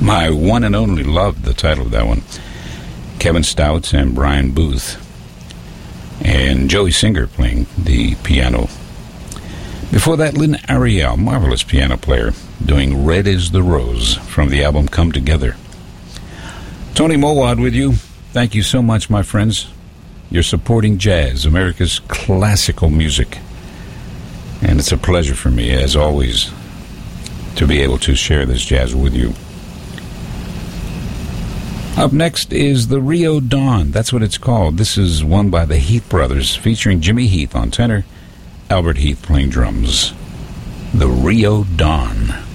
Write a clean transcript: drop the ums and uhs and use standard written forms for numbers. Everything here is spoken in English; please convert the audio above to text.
My One and Only, loved the title of that one. Kevin Stouts and Brian Booth. And Joey Singer playing the piano. Before that, Lynn Ariel, marvelous piano player, doing Red is the Rose from the album Come Together. Tony Mowad with you. Thank you so much, my friends. You're supporting jazz, America's classical music. And it's a pleasure for me, as always, to be able to share this jazz with you. Up next is the Rio Dawn. That's what it's called. This is one by the Heath Brothers, featuring Jimmy Heath on tenor, Albert Heath playing drums. The Rio Dawn.